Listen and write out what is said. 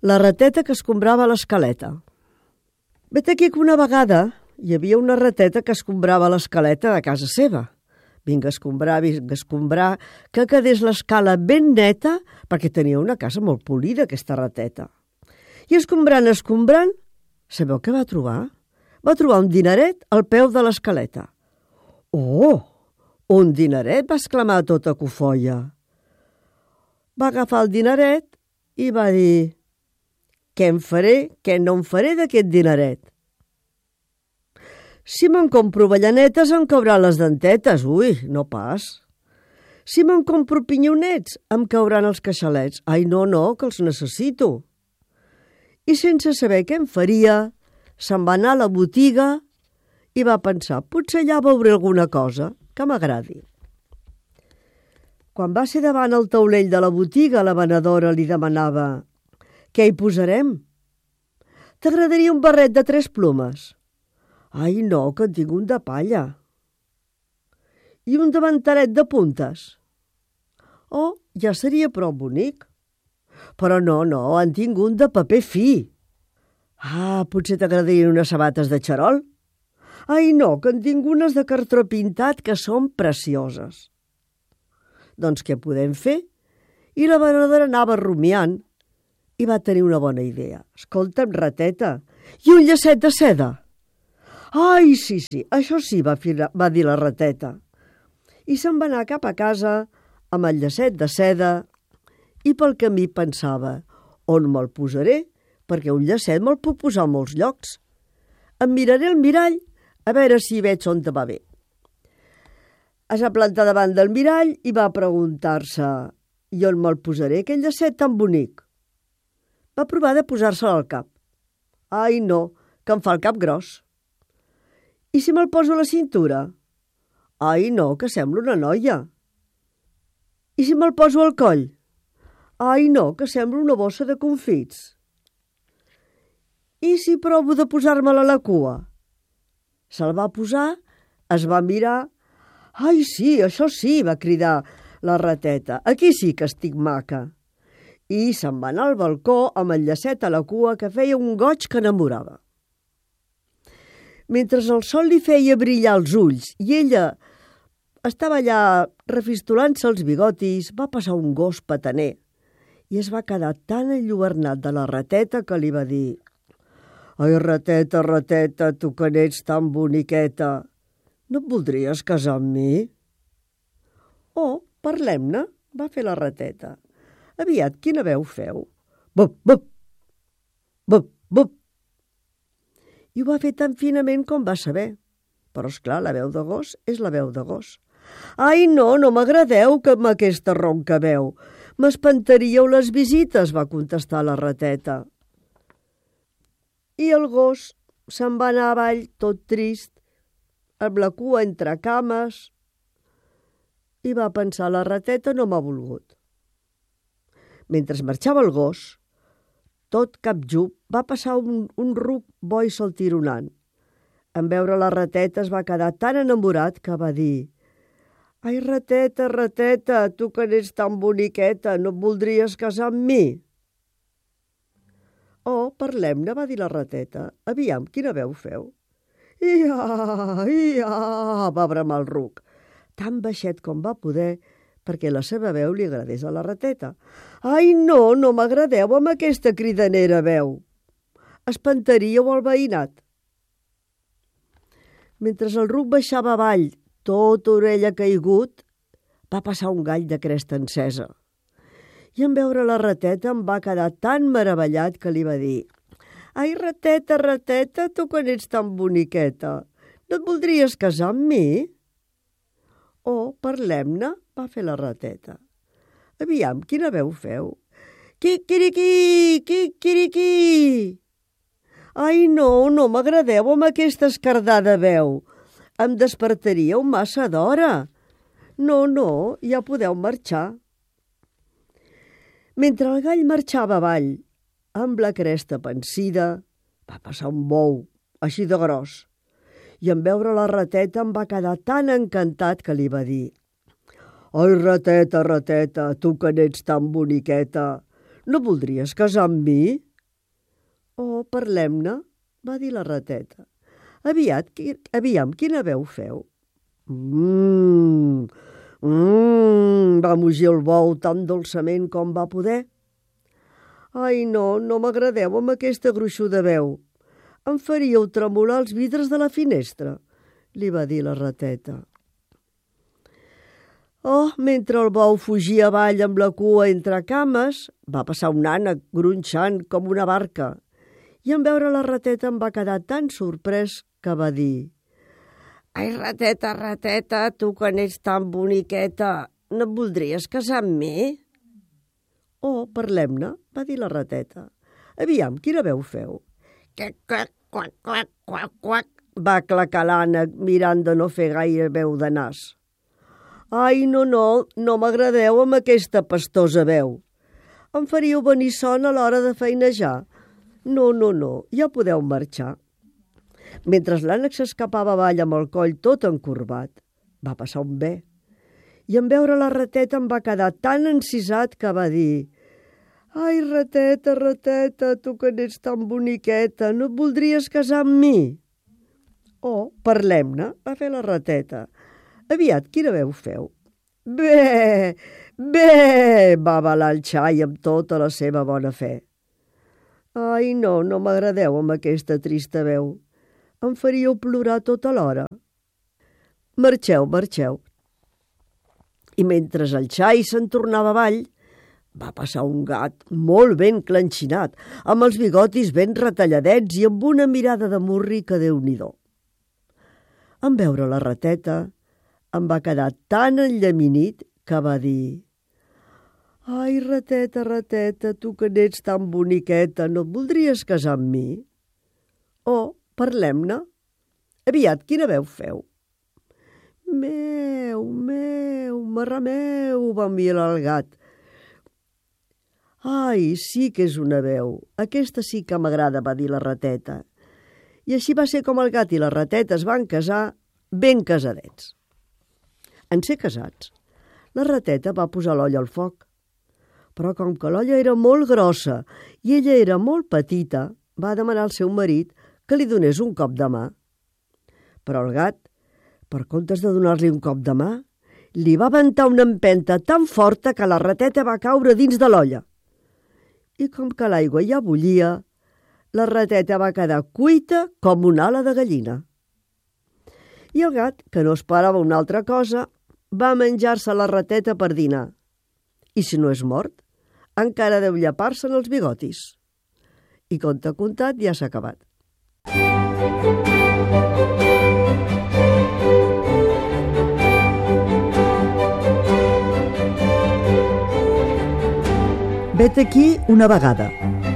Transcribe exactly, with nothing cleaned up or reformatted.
La rateta que escombrava l'escaleta. Vet aquí que una vegada hi havia una rateta que escombrava l'escaleta de casa seva. Vinga a escombrar, vinga a escombrar, que quedés l'escala ben neta, perquè tenia una casa molt polida, aquesta rateta. I escombrant, escombrant, sabeu què va trobar? Va trobar un dineret al peu de l'escaleta. Oh, un dineret, va exclamar tota cofoia. Va agafar el dineret i va dir: què em faré, què no em faré d'aquest dineret? Si me'n compro avellanetes em cauran les dentetes. Ui, no pas. Si me'n compro pinyonets em cauran els queixalets. Ai, no, no, que els necessito. I sense saber què em faria, se'n va anar a la botiga i va pensar: potser allà veuré alguna cosa que m'agradi. Quan va ser davant el taulell de la botiga, la venedora li demanava: què hi posarem? T'agradaria un barret de tres plomes? Ai, no, que en tinc un de palla. I un davantalet de puntes? Oh, ja seria prou bonic. Però no, no, en tinc un de paper fi. Ah, potser t'agradarien unes sabates de xarol? Ai, no, que en tinc unes de cartró pintat que són precioses. Doncs què podem fer? I la venedora anava rumiant i va tenir una bona idea. Escolta'm, rateta, i un llacet de seda? Ai, sí, sí, això sí, va, va dir la rateta. I se'n va anar cap a casa amb el llacet de seda i pel camí pensava: on me'l posaré? Perquè un llacet me'l puc posar a molts llocs. Em miraré al mirall a veure si veig on te va bé. Es va plantar davant del mirall i va preguntar-se: i on me'l posaré, aquell llacet tan bonic? Va provar de posar-se'l al cap. Ai, no, que em fa el cap gros. I si me'l poso a la cintura? Ai, no, que sembla una noia. I si me'l poso al coll? Ai, no, que sembla una bossa de confits. I si provo de posar-me'l a la cua? Se'l va posar, es va mirar. Ai, sí, això sí, va cridar la rateta. Aquí sí que estic maca. I se'n va anar al balcó amb el llacet a la cua que feia un goig que enamorava. Mentre el sol li feia brillar els ulls i ella estava allà refistolant-se els bigotis, va passar un gos petaner i es va quedar tan enlluernat de la rateta que li va dir: ai, rateta, rateta, tu que n'ets tan boniqueta, no et voldries casar amb mi? Oh, parlem-ne, va fer la rateta. Aviat, quina veu feu? Bup, bup, bup, bup. I ho va fer tan finament com va saber. Però, esclar, la veu de gos és la veu de gos. Ai, no, no m'agradeu que amb aquesta ronca veu. M'espantaríeu les visites, va contestar la rateta. I el gos se'n va anar avall tot trist, amb la cua entre cames, i va pensar: la rateta no m'ha volgut. Mentre marxava el gos, tot capjup, va passar un, un ruc bo i saltironant. En veure la rateta es va quedar tan enamorat que va dir: ai, rateta, rateta, tu que n'ets tan boniqueta, no et voldries casar amb mi? Oh, parlem-ne, va dir la rateta. Aviam, quina veu feu? Ia, ia, va bramar el ruc, tan baixet com va poder, perquè la seva veu li agradés a la rateta. Ai, no, no m'agradeu amb aquesta cridanera veu. Espantaríeu el veïnat. Mentre el ruc baixava avall, tot orella caigut, va passar un gall de cresta encesa. I en veure la rateta em va quedar tan meravellat que li va dir: ai, rateta, rateta, tu que n'ets tan boniqueta, no et voldries casar amb mi? Oh, parlem-ne, va fer la rateta. Aviam, quina veu feu? Quiquiriquí, quiquiriquí. Ai, no, no m'agradeu amb aquesta escardada veu. Em despertaríeu massa d'hora. No, no, ja podeu marxar. Mentre el gall marxava avall, amb la cresta pensida, va passar un bou, així de gros, i en veure la rateta em va quedar tan encantat que li va dir: ai, rateta, rateta, tu que n'ets tan boniqueta, no voldries casar amb mi? Oh, parlem-ne, va dir la rateta. Aviat, qui, aviam, quina veu feu? Mmm, mmm, va mugir el bou tan dolçament com va poder. Ai, no, no m'agradeu amb aquesta gruixuda veu. Em faríeu tremolar els vidres de la finestra, li va dir la rateta. Oh, mentre el bou fugia avall amb la cua entre cames, va passar un ànec gronxant com una barca, i en veure la rateta em va quedar tan sorprès que va dir: «Ai, rateta, rateta, tu que n'ets tan boniqueta, no et voldries casar amb mi?» «Oh, parlem-ne», va dir la rateta. «Aviam, quina veu feu?» «Quac, quac, quac, quac, quac, quac», va clacar l'ànec mirant de no fer gaire veu de nas. «Ai, no, no, no m'agradeu amb aquesta pastosa veu. Em faríeu venir son a l'hora de feinejar. No, no, no, ja podeu marxar». Mentre l'ànec s'escapava avall amb el coll tot encorbat, va passar un bé. I en veure la rateta em va quedar tan encisat que va dir: «Ai, rateta, rateta, tu que n'ets tan boniqueta, no et voldries casar amb mi?» «Oh, parlem-ne», va fer la rateta. «Aviat, quina veu feu?» «Bé, bé», va balar el xai amb tota la seva bona fe. «Ai, no, no m'agradeu amb aquesta trista veu. Em faríeu plorar tota l'hora. Marxeu, marxeu». I mentre el xai se'n tornava avall, va passar un gat molt ben clenxinat, amb els bigotis ben retalladets i amb una mirada de murri que Déu-n'hi-do. En veure la rateta, em va quedar tan enllaminit que va dir: «Ai, rateta, rateta, tu que n'ets tan boniqueta, no et voldries casar amb mi?» «Oh, parlem-ne. Aviat, quina veu feu?» «Meu, meu, marrameu», va mirar el gat. «Ai, sí que és una veu. Aquesta sí que m'agrada», va dir la rateta. I així va ser com el gat i la rateta es van casar ben casadets. En ser casats, la rateta va posar l'olla al foc. Però com que l'olla era molt grossa i ella era molt petita, va demanar al seu marit que li donés un cop de mà. Però el gat, per comptes de donar-li un cop de mà, li va aventar una empenta tan forta que la rateta va caure dins de l'olla. I com que l'aigua ja bullia, la rateta va quedar cuita com una ala de gallina. I el gat, que no esperava una altra cosa, va menjar-se la rateta per dinar. I si no és mort, encara deu llepar-se'n els bigotis. I conte contat ja s'ha acabat. Vet aquí una vegada.